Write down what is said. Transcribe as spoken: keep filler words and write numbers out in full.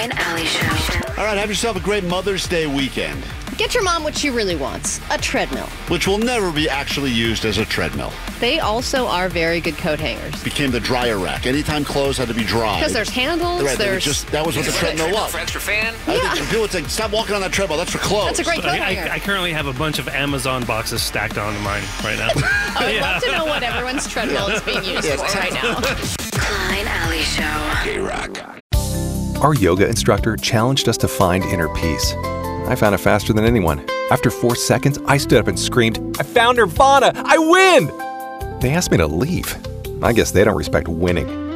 Klein Alley Show. All right, have yourself a great Mother's Day weekend, Get your mom what she really wants, a treadmill. which will never be actually used as a treadmill. They also are very good coat hangers. Became the dryer rack. Anytime clothes had to be dry. Because there's handles, Right, they would there's... just that was what the treadmill was. For extra fan? I Yeah. think people would think, stop walking on that treadmill. That's for clothes. That's a great coat I, hanger. I, I currently have a bunch of Amazon boxes stacked onto mine right now. I would Yeah. love to know what everyone's treadmill is being used Yes. for right now. Klein Alley Show. K-Rock. Our yoga instructor challenged us to find inner peace. I found it faster than anyone. After four seconds, I stood up and screamed, "I found Nirvana! I win!" They asked me to leave. I guess they don't respect winning.